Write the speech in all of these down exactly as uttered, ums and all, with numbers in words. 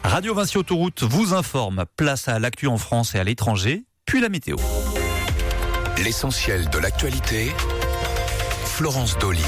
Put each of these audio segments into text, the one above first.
Radio Vinci Autoroute vous informe. Place à l'actu en France et à l'étranger, puis la météo. L'essentiel de l'actualité, Florence Dolly.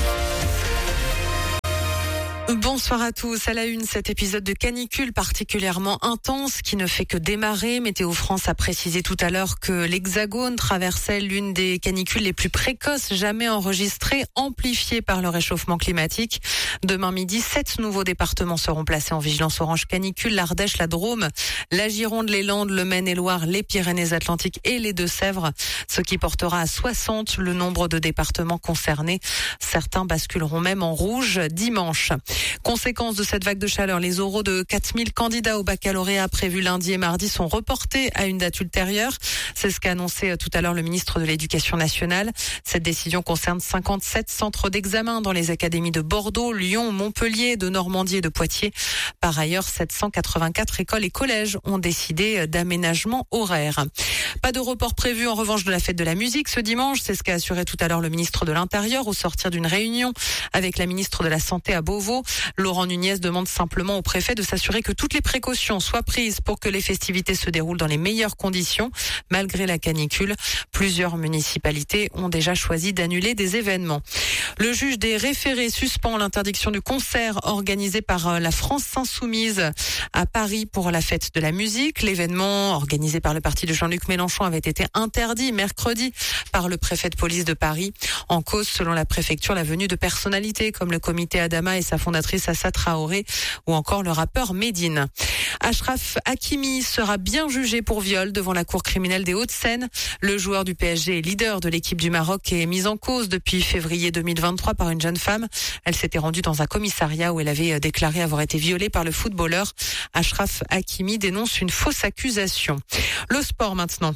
Bonsoir à tous. À la une, cet épisode de canicule particulièrement intense qui ne fait que démarrer. Météo France a précisé tout à l'heure que l'Hexagone traversait l'une des canicules les plus précoces jamais enregistrées, amplifiées par le réchauffement climatique. Demain midi, sept nouveaux départements seront placés en vigilance orange canicule. L'Ardèche, la Drôme, la Gironde, les Landes, le Maine-et-Loire, les Pyrénées-Atlantiques et les Deux-Sèvres, ce qui portera à soixante le nombre de départements concernés. Certains basculeront même en rouge dimanche. Conséquence de cette vague de chaleur, les oraux de quatre mille candidats au baccalauréat prévus lundi et mardi sont reportés à une date ultérieure. C'est ce qu'a annoncé tout à l'heure le ministre de l'Éducation nationale. Cette décision concerne cinquante-sept centres d'examen dans les académies de Bordeaux, Lyon, Montpellier, de Normandie et de Poitiers. Par ailleurs, sept cent quatre-vingt-quatre écoles et collèges ont décidé d'aménagement horaire. Pas de report prévu en revanche de la fête de la musique ce dimanche. C'est ce qu'a assuré tout à l'heure le ministre de l'Intérieur au sortir d'une réunion avec la ministre de la Santé à Beauvau. Laurent Nunez demande simplement au préfet de s'assurer que toutes les précautions soient prises pour que les festivités se déroulent dans les meilleures conditions. Malgré la canicule, plusieurs municipalités ont déjà choisi d'annuler des événements. Le juge des référés suspend l'interdiction du concert organisé par la France Insoumise à Paris pour la fête de la musique. L'événement organisé par le parti de Jean-Luc Mélenchon avait été interdit mercredi par le préfet de police de Paris. En cause, selon la préfecture, la venue de personnalités comme le comité Adama et sa fondatrice Assa Traoré ou encore le rappeur Médine. Achraf Hakimi sera bien jugé pour viol devant la cour criminelle des Hauts-de-Seine. Le joueur du P S G et leader de l'équipe du Maroc est mis en cause depuis février deux mille vingt-trois par une jeune femme. Elle s'était rendue dans un commissariat où elle avait déclaré avoir été violée par le footballeur. Achraf Hakimi dénonce une fausse accusation. Le sport maintenant.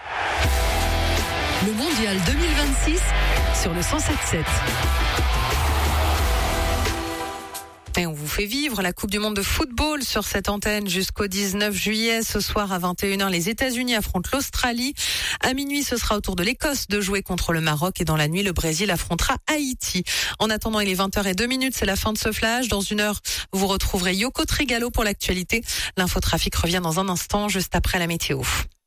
Le mondial deux mille vingt-six sur le cent sept sept. Et on vous fait vivre la Coupe du Monde de football sur cette antenne jusqu'au dix-neuf juillet. Ce soir à vingt et une heures, les États-Unis affrontent l'Australie. À minuit, ce sera au tour de l'Écosse de jouer contre le Maroc. Et dans la nuit, le Brésil affrontera Haïti. En attendant, il est vingt heures zéro deux minutes. C'est la fin de ce flash. Dans une heure, vous retrouverez Yoko Trigalo pour l'actualité. L'infotrafic revient dans un instant, juste après la météo.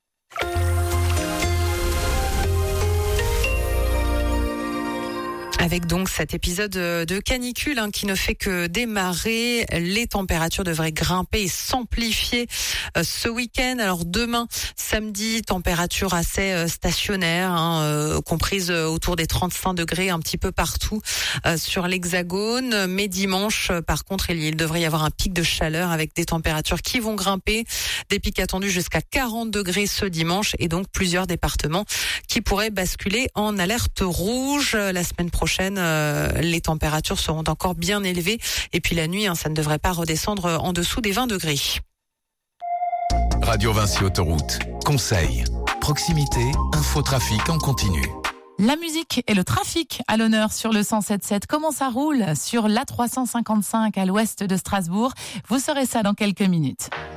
Avec donc cet épisode de canicule hein, qui ne fait que démarrer, les températures devraient grimper et s'amplifier euh, ce week-end. Alors demain, samedi, température assez euh, stationnaire, hein, euh, comprise euh, autour des trente-cinq degrés un petit peu partout euh, sur l'Hexagone. Mais dimanche, euh, par contre, il, il devrait y avoir un pic de chaleur avec des températures qui vont grimper, des pics attendus jusqu'à quarante degrés ce dimanche et donc plusieurs départements qui pourraient basculer en alerte rouge la semaine prochaine. Prochaine, euh, les températures seront encore bien élevées et puis la nuit, hein, ça ne devrait pas redescendre en dessous des vingt degrés. Radio Vinci Autoroute. Conseil, proximité, infotrafic en continu. La musique et le trafic à l'honneur sur le cent sept sept. Comment ça roule sur l'A trois cent cinquante-cinq à l'ouest de Strasbourg? Vous saurez ça dans quelques minutes.